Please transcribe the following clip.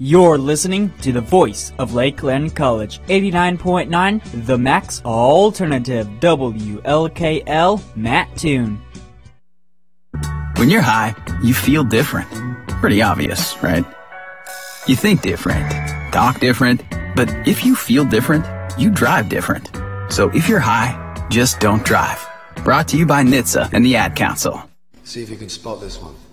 You're listening to the voice of Lakeland College, 89.9, The Max Alternative, WLKL, Mattoon. When you're high, you feel different. Pretty obvious, right? You think different, talk different, but if you feel different, you drive different. So if you're high, just don't drive. Brought to you by NHTSA and the Ad Council. See if you can spot this one.